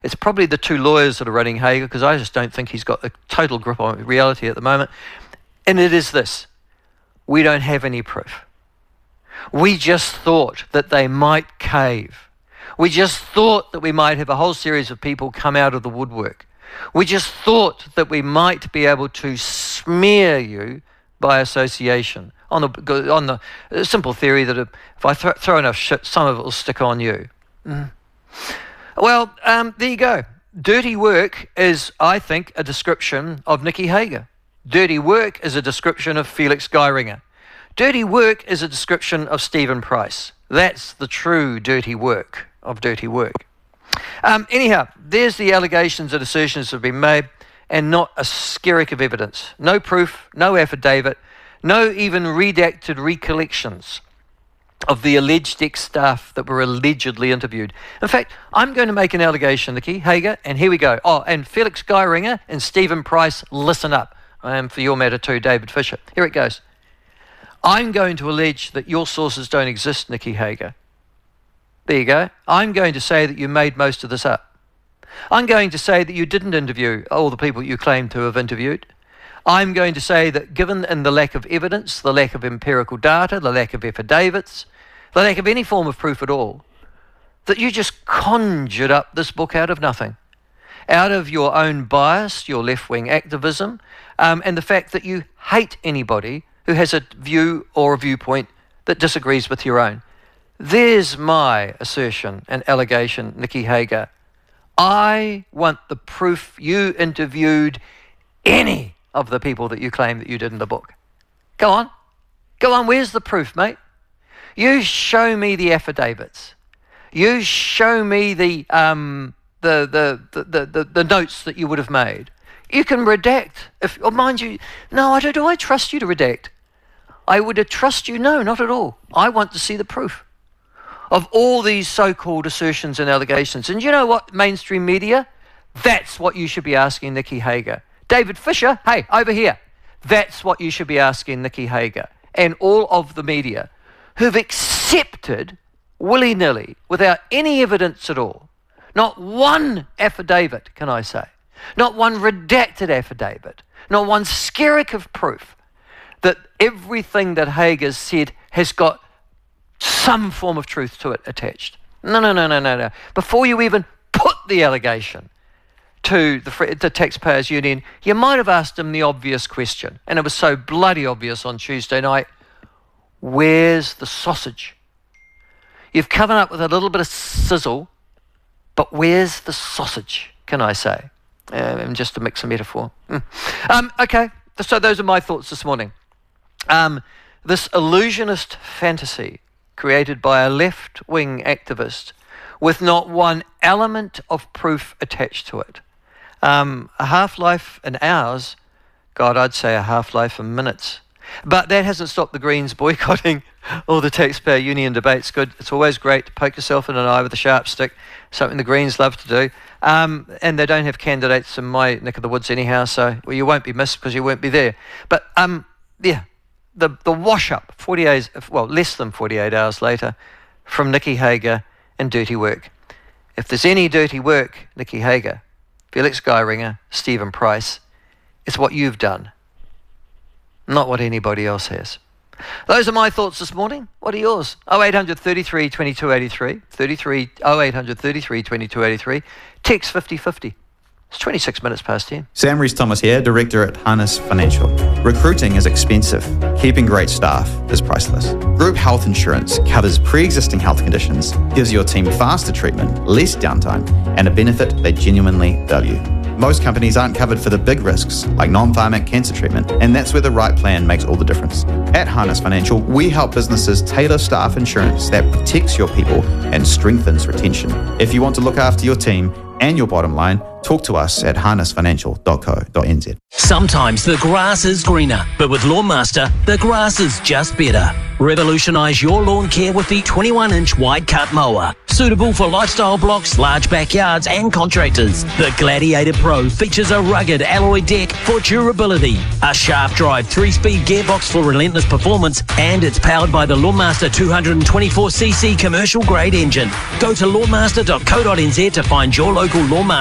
It's probably the two lawyers that are running Haggar, because I just don't think he's got a total grip on reality at the moment. And it is this: we don't have any proof. We just thought that they might cave. We just thought that we might have a whole series of people come out of the woodwork. We just thought that we might be able to smear you by association on the simple theory that if I throw enough shit, some of it will stick on you. Well, there you go. Dirty work is, I think, a description of Nicky Haggar. Dirty work is a description of Felix Geiringer. Dirty work is a description of Stephen Price. That's the true dirty work of dirty work. Anyhow, there's the allegations and assertions that have been made, and not a skerrick of evidence. No proof, no affidavit, no even redacted recollections of the alleged ex-staff that were allegedly interviewed. In fact, I'm going to make an allegation, Nicky Haggar, and here we go. Oh, and Felix Geiringer and Stephen Price, listen up. For your matter too, David Fisher. Here it goes. I'm going to allege that your sources don't exist, Nicky Haggar. There you go. I'm going to say that you made most of this up. I'm going to say that you didn't interview all the people you claim to have interviewed. I'm going to say that given in the lack of evidence, the lack of empirical data, the lack of affidavits, the lack of any form of proof at all, that you just conjured up this book out of nothing, out of your own bias, your left-wing activism, and the fact that you hate anybody who has a view or a viewpoint that disagrees with your own. There's my assertion and allegation, Nicky Haggar. I want the proof you interviewed any of the people that you claim that you did in the book. Go on. Go on, where's the proof, mate? You show me the affidavits. You show me the notes that you would have made. You can redact. Mind you, no, do I trust you to redact? I would trust you? No, not at all. I want to see the proof of all these so-called assertions and allegations. And you know what, mainstream media? That's what you should be asking Nicky Haggar. David Fisher, hey, over here. That's what you should be asking Nicky Haggar and all of the media who've accepted willy-nilly, without any evidence at all, not one affidavit, can I say, not one redacted affidavit, not one skerrick of proof that everything that Haggar said has got some form of truth to it attached. No. Before you even put the allegation to the Taxpayers Union, you might have asked them the obvious question, and it was so bloody obvious on Tuesday night. Where's the sausage? You've covered up with a little bit of sizzle, but where's the sausage, can I say? Just to mix a metaphor. Okay, so those are my thoughts this morning. This illusionist fantasy created by a left-wing activist with not one element of proof attached to it. A half-life in hours, God, I'd say a half-life in minutes. But that hasn't stopped the Greens boycotting all the Taxpayer Union debates. Good. It's always great to poke yourself in an eye with a sharp stick, something the Greens love to do. And they don't have candidates in my neck of the woods anyhow, so you won't be missed because you won't be there. But yeah, the wash-up, 48, well, less than 48 hours later, from Nicky Haggar and dirty work. If there's any dirty work, Nicky Haggar, Felix Geiringer, Stephen Price, it's what you've done, not what anybody else has. Those are my thoughts this morning. What are yours? 0800 33 22 83, 0800 33 22 83, text 5050. It's 26 minutes past 10. Sam Rees-Thomas here, Director at Harness Financial. Recruiting is expensive. Keeping great staff is priceless. Group health insurance covers pre-existing health conditions, gives your team faster treatment, less downtime, and a benefit they genuinely value. Most companies aren't covered for the big risks, like non-pharmac cancer treatment, and that's where the right plan makes all the difference. At Harness Financial, we help businesses tailor staff insurance that protects your people and strengthens retention. If you want to look after your team and your bottom line, Talk to us at harnessfinancial.co.nz. Sometimes the grass is greener, but with Lawnmaster, the grass is just better. Revolutionise your lawn care with the 21-inch wide cut mower. Suitable for lifestyle blocks, large backyards and contractors. The Gladiator Pro features a rugged alloy deck for durability, a shaft drive 3-speed gearbox for relentless performance, and it's powered by the Lawnmaster 224cc commercial grade engine. Go to lawnmaster.co.nz to find your local Lawnmaster